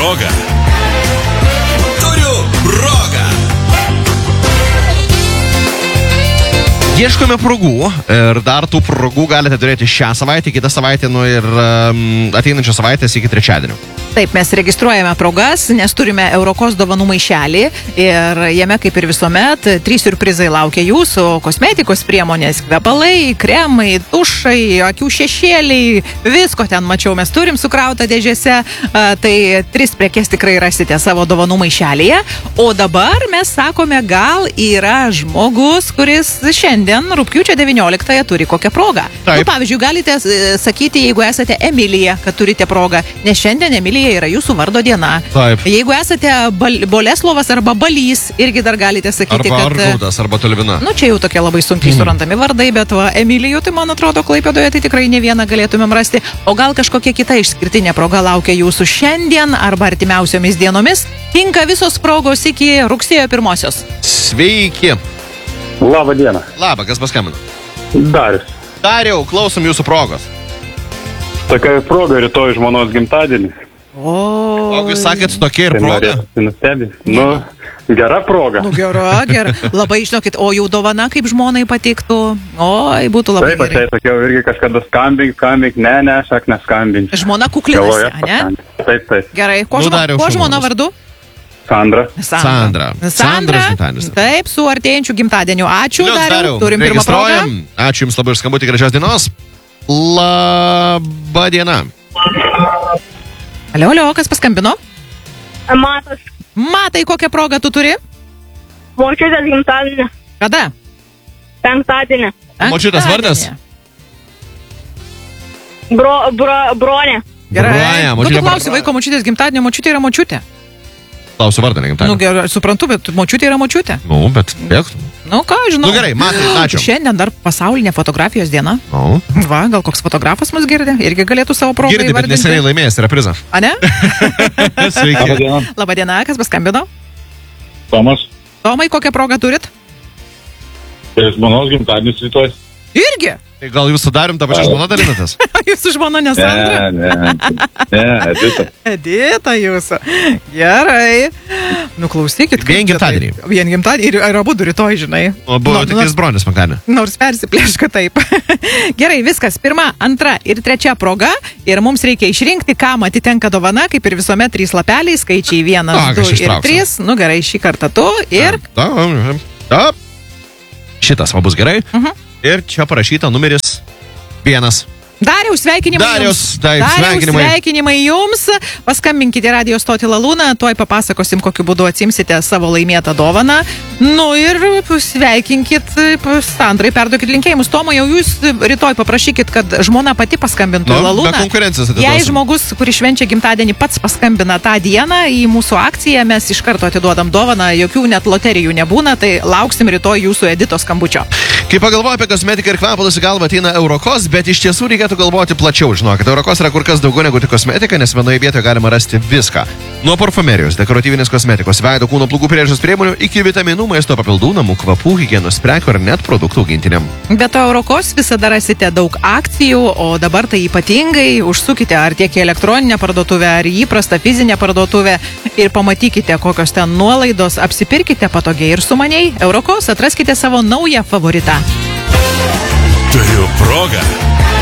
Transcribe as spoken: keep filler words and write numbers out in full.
progą. Turiu progą. Ieškome progų ir dar tų progų galite turėti šią savaitę, kitą savaitę, nu ir um, ateinančią savaitę iki trečiadienio. Taip, mes registruojame progas, nes turime Eurokos dovanų maišelį ir jame, kaip ir visuomet, trys siurprizai laukia jūsų: kosmetikos priemonės, kvepalai, kremai, tušai, akių šešėliai, visko ten mačiau, mes turim sukrautą dėžėse, tai tris prekes tikrai rasite savo dovanų maišelėje. O dabar mes sakome, gal yra žmogus, kuris šiandien, rugpjūčio devynioliktąją, turi kokią progą. Nu, pavyzdžiui, galite sakyti, jeigu esate Emilija, kad turite progą, nes šiandien Emilija yra jūsų vardo diena. Taip. Jeigu esate Bal- Boleslovas arba Balys, irgi dar galite sakyti, arba kad... Argaudas, arba Tolivina. Nu, čia jau tokie labai sunkiai mm. surandami vardai, bet va, Emilijų, tai man atrodo, Klaipėdoje tai tikrai ne vieną galėtumėm rasti. O gal kažkokia kita išskirtinė proga laukia jūsų šiandien arba artimiausiomis dienomis. Tinka visos progos iki rugsėjo pirmosios. Sveiki. Labą dieną. Labą, kas paskambino? Darius. Dariau, klausom jūsų progos. Tokia proga rytoj žmonos gimtadienis. O, O jūs sakėt, tokia ir Tai proga? norėtųsi nustebinti. Nu, gera proga. Nu, gera, gera. Labai, žinokit, o jau dovana kaip žmonai patiktų. Oi, būtų labai Taip, aš gerai. jai sakiau irgi kažkada skambink, skambink, ne, ne, aš ak neskambinsiu. Žmona kuklinasi, Galvoju, ne? paskambinsiu. Taip, taip. Gerai, ko, Nu, žmo, Dariau, ko šaunu žmona bus. vardu? Sandra. Sandra. Sandros gimtadienis. Taip, su artėjančiu gimtadieniu. Ačiū, Liuks, Dariau. Dariau, Turim pirmą progą. registruojam. Ačiū Jums labai už skambutį, gražios dienos. Labą dieną. Alio, alio, kas paskambino? Matas, Matai, kokią progą tu turi? močiutės gimtadienį, Kada? penktadienį, Močiutės vardas? bro, bro, bronė. Gerai. Braja, Nu, močiutė tu klausi Braja. vaiko močiutės gimtadienio, močiutė yra močiutė. Klausiu vardą, ne Nu, gimtadienį. gerai, suprantu, bet močiutė yra močiutė. Nu, bet bėgtų. Nu, ką, žinau. Nu, gerai, Matai, ačiū. Šiandien dar pasaulinė fotografijos diena. Nu, Va, gal koks fotografas mus girdi? Irgi galėtų savo progą girdi, bet neseniai laimėjęs yra prizą. A ne? Sveiki. diena. Labadiena, kas paskambino? Tomas. Tomai, kokią progą turit? Tai žmonos gimtadienis rytoj. Irgi. Tai gal jūs sudarim tą pačią žmoną dalinatės? Jūsų žmona nesandra? ne, ne, Edita. Edita jūsų. Gerai. Nu, klausykit. kaip Vien čia gimtadienį. taip? Vien gimtadienį. Ir, ir abu du rytoj, žinai. O buvo Nu, tik nors- jis bronis penktadienį. Nors persiplėška taip. Gerai, viskas. Pirma, antra ir trečia proga. Ir mums reikia išrinkti, kam atitenka dovana. Kaip ir visuomet, trys lapeliai, skaičiai vienas, A, du aš ir ištrauksiu. trys. Nu, gerai, šį kartą tu. Ir Da, da. Šitas va bus gerai. Mhm. Ir čia parašyta numeris vienas. Dariaus, sveikinimai Dariaus, jums. taip, Dariaus, sveikinimai. sveikinimai jums. Paskambinkite Radio stotį Lalūną, tuoj papasakosim, kokiu būdu atsimsite savo laimėtą dovaną. Nu ir sveikinkit Sandrai, perduokit linkėjimus. Tomo, jau jūs rytoj paprašykit, kad žmona pati paskambintų Nu, į Lalūną. be konkurencijos Jei atiduosim. žmogus, kuris švenčia gimtadienį, pats paskambina tą dieną į mūsų akciją, mes iš karto atiduodam dovaną, jokių net loterijų nebūna, tai lauksim rytoj jūsų Editos skambučio. Kai pagalvoju apie kosmetiką ir kvepalus, į galvą ateina Eurokos, bet iš tiesų reikėtų galvoti plačiau, žinokit. Eurokos yra kur kas daugiau negu tik kosmetika, nes vienoje vietoje galima rasti viską. Nuo parfumerijos, dekoratyvinės kosmetikos, veido kūno plaukų priežiūros priemonių iki vitaminų, maisto papildų, namų kvapų, higienos prekių ar net produktų augintiniam. Be to, Eurokos visada rasite daug akcijų, o dabar tai ypatingai užsukite ar tiek į elektroninę parduotuvę, ar į įprastą fizinę parduotuvę ir pamatykite, kokios ten nuolaidos, apsipirkite patogiai ir sumaniai. Eurokos, atraskite savo naują favoritą. Turiu progą.